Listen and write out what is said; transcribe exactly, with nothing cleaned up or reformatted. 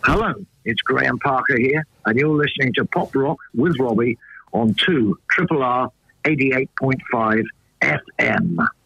Hello, it's Graham Parker here, and you're listening to Pop Rock with Robbie on two R R R eighty-eight point five F M.